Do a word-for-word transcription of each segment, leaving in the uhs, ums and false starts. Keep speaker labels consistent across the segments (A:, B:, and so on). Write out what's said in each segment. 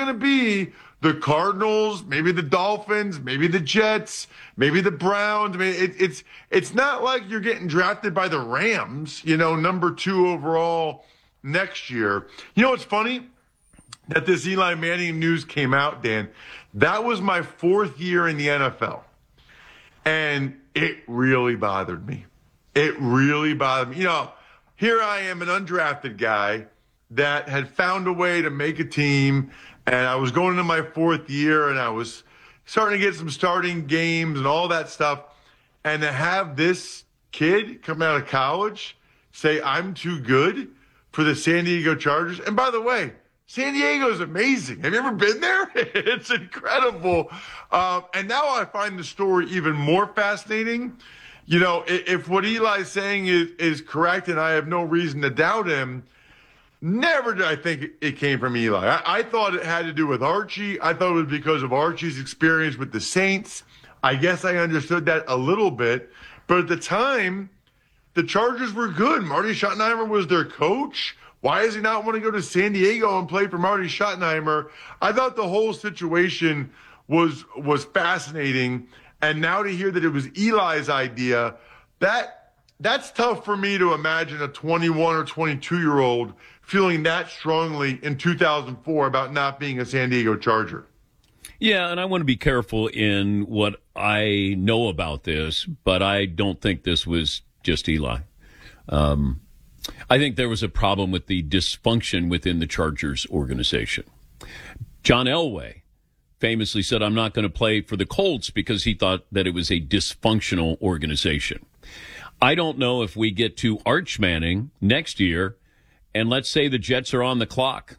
A: to be the Cardinals, maybe the Dolphins, maybe the Jets, maybe the Browns. I mean, it, it's it's not like you're getting drafted by the Rams, you know, number two overall next year. You know what's funny? That this Eli Manning news came out, Dan. That was my fourth year in the N F L. And it really bothered me. It really bothered me. You know, here I am, an undrafted guy that had found a way to make a team, and I was going into my fourth year, and I was starting to get some starting games and all that stuff. And to have this kid come out of college say, I'm too good for the San Diego Chargers. And by the way, San Diego is amazing. Have you ever been there? It's incredible. Um, and now I find the story even more fascinating. You know, if, if what Eli's saying is, is correct, and I have no reason to doubt him, never did I think it came from Eli. I, I thought it had to do with Archie. I thought it was because of Archie's experience with the Saints. I guess I understood that a little bit. But at the time, the Chargers were good. Marty Schottenheimer was their coach. Why does he not want to go to San Diego and play for Marty Schottenheimer? I thought the whole situation was was fascinating. And now to hear that it was Eli's idea, that that's tough for me to imagine a twenty-one or twenty-two-year-old feeling that strongly in two thousand four about not being a San Diego Charger.
B: Yeah, and I want to be careful in what I know about this, but I don't think this was just Eli. Um I think there was a problem with the dysfunction within the Chargers organization. John Elway famously said, I'm not going to play for the Colts because he thought that it was a dysfunctional organization. I don't know if we get to Arch Manning next year, and let's say the Jets are on the clock.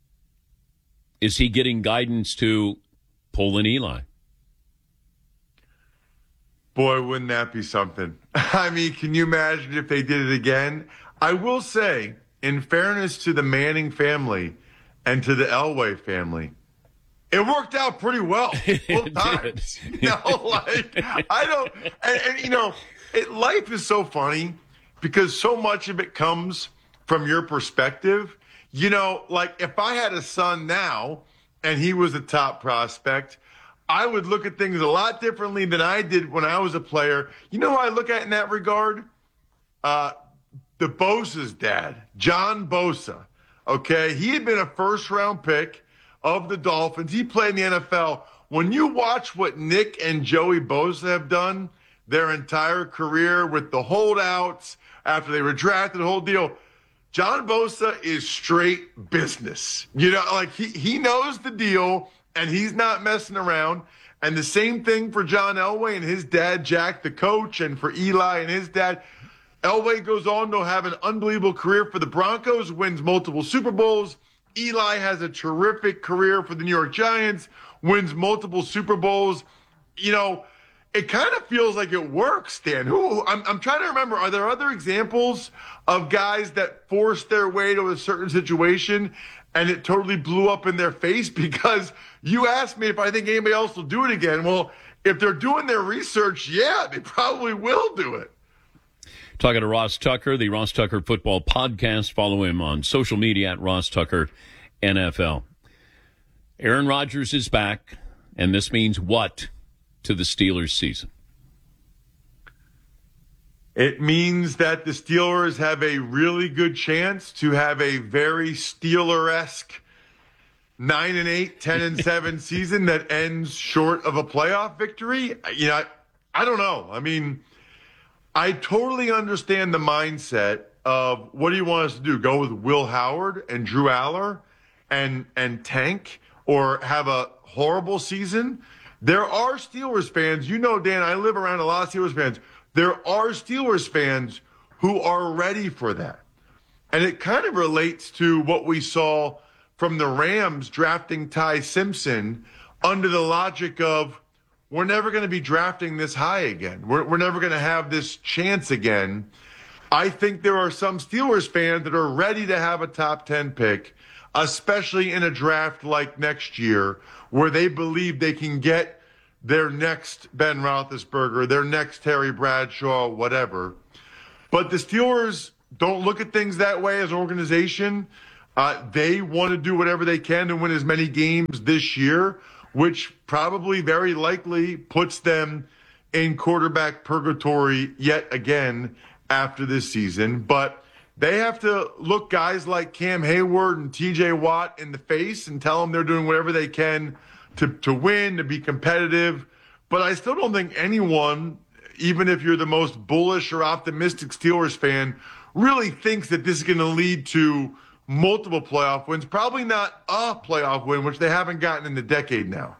B: Is he getting guidance to pull an Eli?
A: Boy, wouldn't that be something? I mean, can you imagine if they did it again? I will say, in fairness to the Manning family and to the Elway family, it worked out pretty well both times. You know, like, I don't, and, and you know, it, life is so funny because so much of it comes from your perspective. You know, like if I had a son now and he was a top prospect, I would look at things a lot differently than I did when I was a player. You know who I look at in that regard? Uh, The Bosa's dad, John Bosa, okay? He had been a first-round pick of the Dolphins. He played in the N F L. When you watch what Nick and Joey Bosa have done their entire career with the holdouts after they were drafted, the whole deal, John Bosa is straight business. You know, like he, he knows the deal, and he's not messing around. And the same thing for John Elway and his dad, Jack, the coach, and for Eli and his dad. Elway goes on to have an unbelievable career for the Broncos, wins multiple Super Bowls. Eli has a terrific career for the New York Giants, wins multiple Super Bowls. You know, it kind of feels like it works, Dan. Who I'm, I'm trying to remember, are there other examples of guys that forced their way to a certain situation and it totally blew up in their face? Because you asked me if I think anybody else will do it again. Well, if they're doing their research, yeah, they probably will do it.
B: Talking to Ross Tucker, the Ross Tucker Football Podcast. Follow him on social media at Ross Tucker N F L. Aaron Rodgers is back, and this means what to the Steelers season?
A: It means that the Steelers have a really good chance to have a very Steeler-esque nine and eight, ten and seven season that ends short of a playoff victory. You know, I, I don't know. I mean, I totally understand the mindset of what do you want us to do? Go with Will Howard and Drew Aller and and tank or have a horrible season? There are Steelers fans. You know, Dan, I live around a lot of Steelers fans. There are Steelers fans who are ready for that. And it kind of relates to what we saw from the Rams drafting Ty Simpson under the logic of, we're never going to be drafting this high again. We're, we're never going to have this chance again. I think there are some Steelers fans that are ready to have a top ten pick, especially in a draft like next year, where they believe they can get their next Ben Roethlisberger, their next Terry Bradshaw, whatever. But the Steelers don't look at things that way as an organization. Uh, they want to do whatever they can to win as many games this year, which probably very likely puts them in quarterback purgatory yet again after this season. But they have to look guys like Cam Hayward and T J Watt in the face and tell them they're doing whatever they can to, to win, to be competitive. But I still don't think anyone, even if you're the most bullish or optimistic Steelers fan, really thinks that this is going to lead to multiple playoff wins. Probably not a playoff win, which they haven't gotten in a decade now.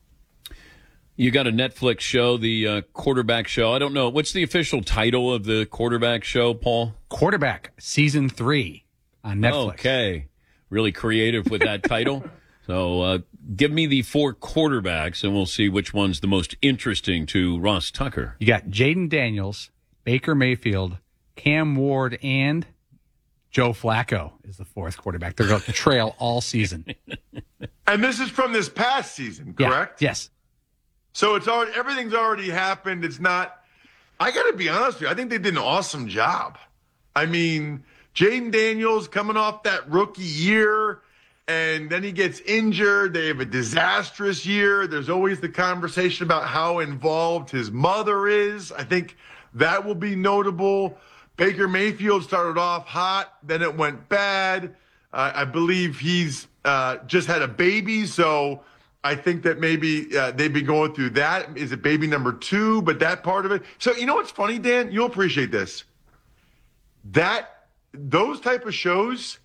B: You got a Netflix show, the uh, quarterback show. I don't know. What's the official title of the quarterback show, Paul?
C: Quarterback, season three on Netflix.
B: Okay. Really creative with that title. So uh, give me the four quarterbacks, and we'll see which one's the most interesting to Ross Tucker.
C: You got Jaden Daniels, Baker Mayfield, Cam Ward, and Joe Flacco is the fourth quarterback. They're going to trail all season.
A: And this is from this past season, correct?
C: Yeah. Yes.
A: So it's already everything's already happened. It's not. I got to be honest with you. I think they did an awesome job. I mean, Jaden Daniels coming off that rookie year, and then he gets injured. They have a disastrous year. There's always the conversation about how involved his mother is. I think that will be notable. Baker Mayfield started off hot, then it went bad. Uh, I believe he's uh, just had a baby, so I think that maybe uh, they'd be going through that. Is it baby number two? But that part of it. So you know what's funny, Dan? You'll appreciate this. That those type of shows,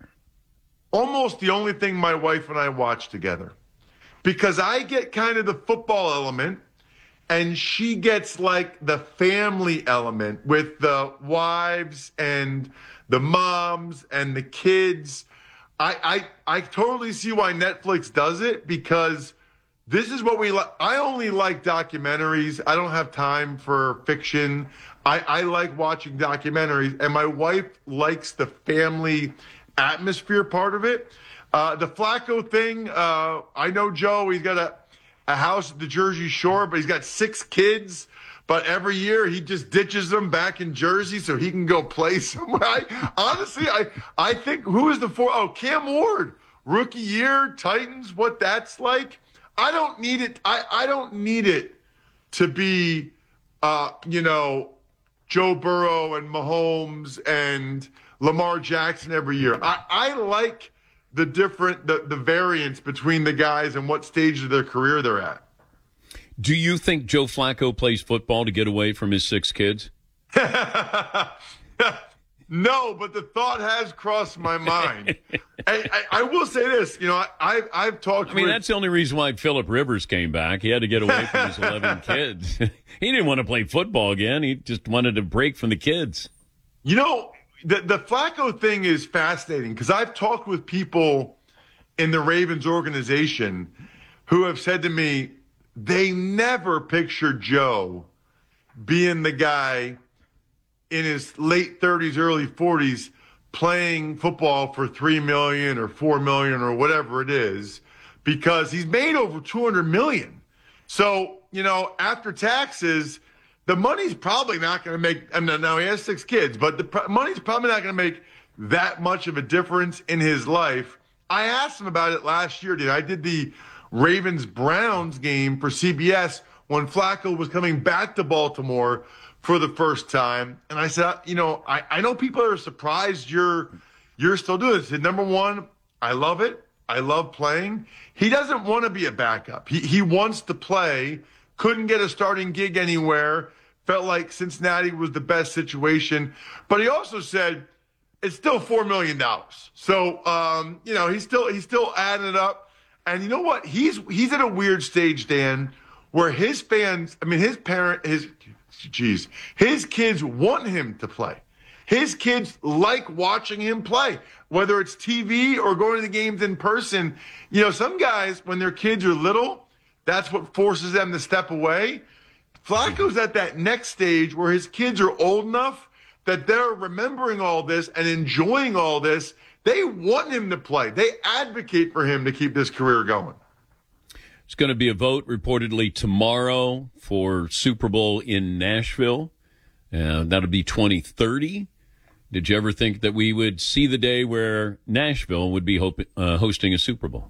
A: almost the only thing my wife and I watch together, because I get kind of the football element, and she gets like the family element with the wives and the moms and the kids. I, I I totally see why Netflix does it, because this is what we like. I only like documentaries. I don't have time for fiction. I, I like watching documentaries, and my wife likes the family atmosphere part of it. Uh, the Flacco thing, uh, I know Joe, he's got a, a house at the Jersey Shore, but he's got six kids. But every year he just ditches them back in Jersey so he can go play somewhere. I, honestly, I I think who is the four? Oh, Cam Ward, rookie year, Titans. What that's like? I don't need it. I, I don't need it to be, uh, you know, Joe Burrow and Mahomes and Lamar Jackson every year. I, I like the different the the variance between the guys and what stage of their career they're at.
B: Do you think Joe Flacco plays football to get away from his six kids?
A: No, but the thought has crossed my mind. I, I, I will say this, you know, I, I've, I've talked
B: I mean,
A: with,
B: that's the only reason why Phillip Rivers came back. He had to get away from his eleven kids. He didn't want to play football again. He just wanted a break from the kids.
A: You know, the, the Flacco thing is fascinating because I've talked with people in the Ravens organization who have said to me, they never pictured Joe being the guy in his late thirties, early forties, playing football for three million dollars or four million dollars or whatever it is, because he's made over two hundred million dollars. So, you know, after taxes, the money's probably not going to make, I mean, now he has six kids, but the money's probably not going to make that much of a difference in his life. I asked him about it last year, dude. I did the Ravens-Browns game for C B S when Flacco was coming back to Baltimore for the first time. And I said, you know, I, I know people are surprised you're you're still doing this. I said, number one, I love it. I love playing. He doesn't want to be a backup. He he wants to play. Couldn't get a starting gig anywhere. Felt like Cincinnati was the best situation. But he also said it's still four million dollars. So, um, you know, he's still he's still adding it up. And you know what? He's he's at a weird stage, Dan, where his fans, I mean, his parent, his, geez, his kids want him to play. His kids like watching him play, whether it's T V or going to the games in person. You know, some guys, when their kids are little, that's what forces them to step away. Flacco's at that next stage where his kids are old enough that they're remembering all this and enjoying all this. They want him to play. They advocate for him to keep this career going.
B: It's going to be a vote reportedly tomorrow for Super Bowl in Nashville. Uh, that'll be twenty thirty. Did you ever think that we would see the day where Nashville would be hope, uh, hosting a Super Bowl?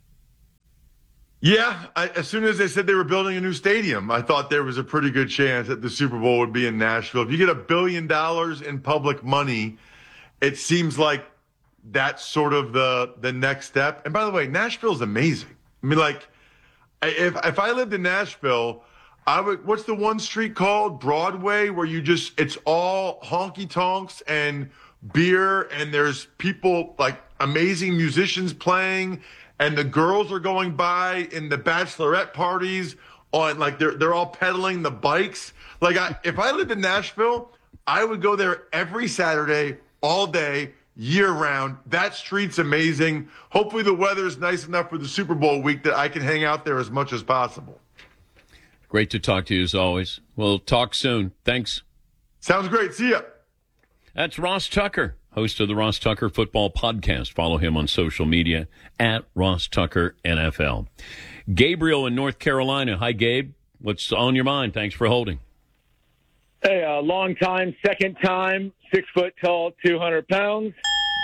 A: Yeah, I, as soon as they said they were building a new stadium, I thought there was a pretty good chance that the Super Bowl would be in Nashville. If you get a billion dollars in public money, it seems like that's sort of the the next step. And by the way, Nashville's amazing. I mean, like, if if I lived in Nashville, I would. What's the one street called? Broadway, where you just it's all honky tonks and beer, and there's people like amazing musicians playing. And the girls are going by in the bachelorette parties on like they're they're all pedaling the bikes. Like I, if I lived in Nashville, I would go there every Saturday, all day, year round. That street's amazing. Hopefully the weather's nice enough for the Super Bowl week that I can hang out there as much as possible.
B: Great to talk to you as always. We'll talk soon. Thanks.
A: Sounds great. See ya.
B: That's Ross Tucker, host of the Ross Tucker Football Podcast. Follow him on social media at Ross Tucker N F L. Gabriel in North Carolina. Hi, Gabe. What's on your mind? Thanks for holding.
D: Hey, uh, long time, second time, six foot tall, two hundred pounds.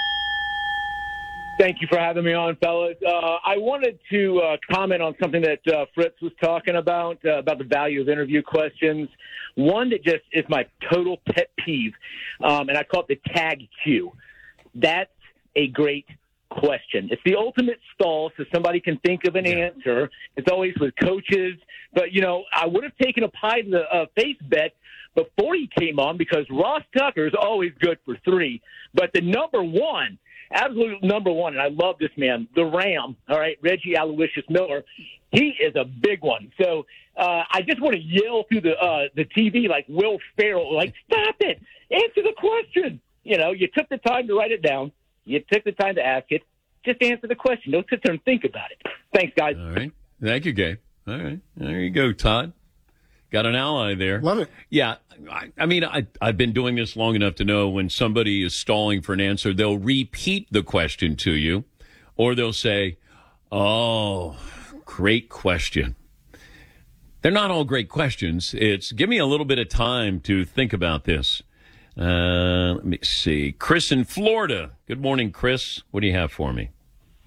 D: Thank you for having me on, fellas. Uh, I wanted to uh, comment on something that uh, Fritz was talking about, uh, about the value of interview questions. One that just is my total pet peeve, um, and I call it the tag cue. That's a great question. It's the ultimate stall, so somebody can think of an yeah. answer. It's always with coaches. But, you know, I would have taken a pie in the uh, face bet before he came on because Ross Tucker is always good for three. But the number one, absolute number one, and I love this man, the Ram, all right, Reggie Aloysius Miller, he is a big one. So uh, I just want to yell through the uh, the T V like Will Ferrell, like, stop it, answer the question. You know, you took the time to write it down. You took the time to ask it. Just answer the question. Don't sit there and think about it. Thanks, guys.
B: All right. Thank you, Gabe. All right. There you go, Todd. Got an ally there.
E: Love it.
B: Yeah. I, I mean, I, I've been doing this long enough to know when somebody is stalling for an answer, they'll repeat the question to you, or they'll say, oh, great question. They're not all great questions. It's give me a little bit of time to think about this. Uh, let me see. Chris in Florida. Good morning, Chris. What do you have for me?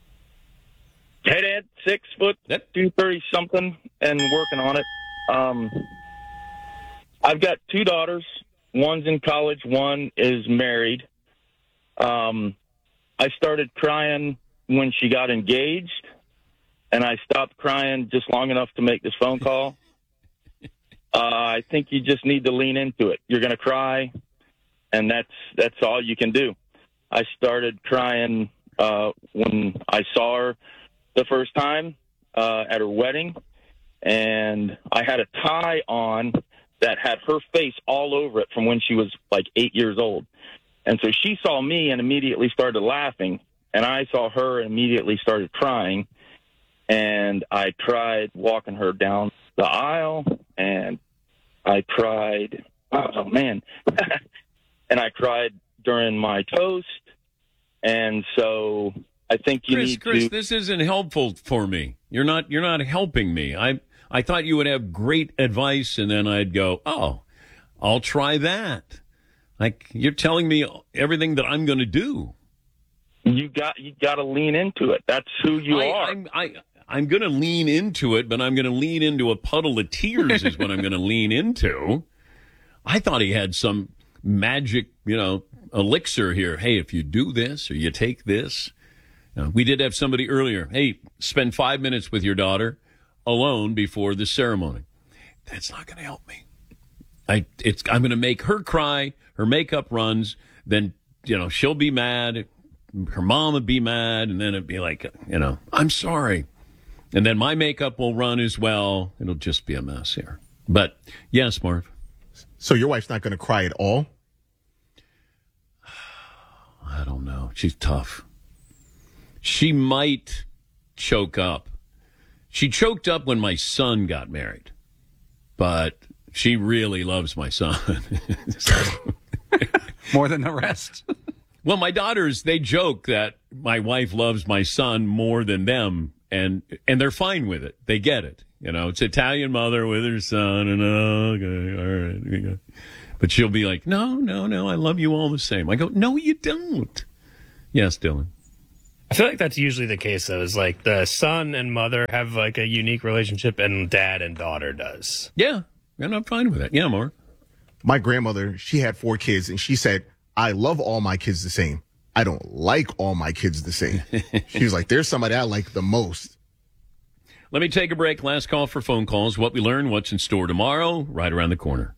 F: Hey, Dad. Six foot,
B: Yep.
F: two thirty something, and working on it. Um, I've got two daughters. One's in college. One is married. Um, I started crying when she got engaged, and I stopped crying just long enough to make this phone call. uh, I think you just need to lean into it. You're going to cry, and that's that's all you can do. I started crying uh, when I saw her the first time uh, at her wedding, and I had a tie on that had her face all over it from when she was like eight years old. And so she saw me and immediately started laughing, and I saw her and immediately started crying. And I tried walking her down the aisle, and I cried, oh, man. And I cried during my toast. And so I think you
B: Chris,
F: need
B: Chris,
F: to...
B: this isn't helpful for me. You're not you're not helping me. I I thought you would have great advice, and then I'd go, oh, I'll try that. Like, you're telling me everything that I'm going to do.
F: You got you got to lean into it. That's who you
B: I,
F: are.
B: I'm, I, I'm going to lean into it, but I'm going to lean into a puddle of tears is what I'm going to lean into. I thought he had some magic, you know, elixir here. Hey, if you do this or you take this. Uh, we did have somebody earlier. Hey, spend five minutes with your daughter alone before the ceremony. That's not going to help me. I, it's, I'm going to make her cry. Her makeup runs. Then, you know, she'll be mad. Her mom would be mad. And then it'd be like, you know, I'm sorry. And then my makeup will run as well. It'll just be a mess here. But yes, Marv.
E: So your wife's not going to cry at all?
B: I don't know. She's tough. She might choke up. She choked up when my son got married, but she really loves my son. So.
C: More than the rest.
B: Well, my daughters, they joke that my wife loves my son more than them and and they're fine with it. They get it. You know, it's Italian mother with her son, and uh, okay, all right. But she'll be like, no, no, no, I love you all the same. I go, no, you don't. Yes, Dylan.
G: I feel like that's usually the case, though, is like the son and mother have like a unique relationship, and dad and daughter does.
B: Yeah, and I'm fine with that. Yeah, Mark.
E: My grandmother, she had four kids, and she said, I love all my kids the same. I don't like all my kids the same. She was like, there's somebody I like the most.
B: Let me take a break. Last call for phone calls. What we learn, what's in store tomorrow, right around the corner.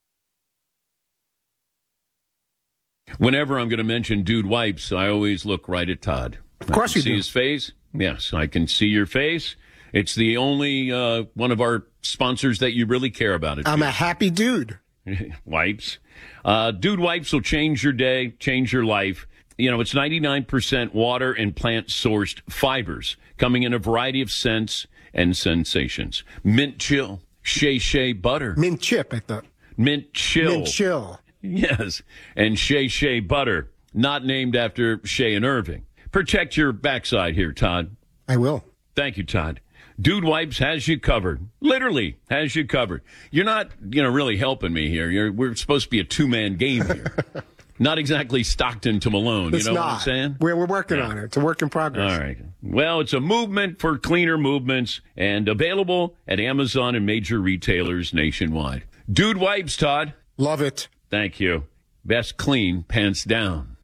B: Whenever I'm going to mention Dude Wipes, I always look right at Todd.
H: Of course you
B: see
H: do.
B: his face? Yes, I can see your face. It's the only uh, one of our sponsors that you really care about. It.
H: I'm a happy dude.
B: Wipes. Uh, Dude Wipes will change your day, change your life. You know, it's ninety-nine percent water and plant-sourced fibers, coming in a variety of scents and sensations. Mint chill, Shea Shea butter.
H: Mint chip, I thought.
B: Mint chill.
H: Mint chill.
B: Yes, and Shea Shea butter, not named after Shea and Irving. Protect your backside here, Todd.
H: I will.
B: Thank you, Todd. Dude Wipes has you covered. Literally has you covered. You're not, you know, really helping me here. You're, we're supposed to be a two-man game here. Not exactly Stockton to Malone.
H: It's
B: you know
H: not.
B: what I'm saying?
H: We're, we're working
B: Yeah.
H: on it. It's a work in progress.
B: All right. Well, it's a movement for cleaner movements and available at Amazon and major retailers nationwide. Dude Wipes, Todd.
H: Love it.
B: Thank you. Best clean, pants down.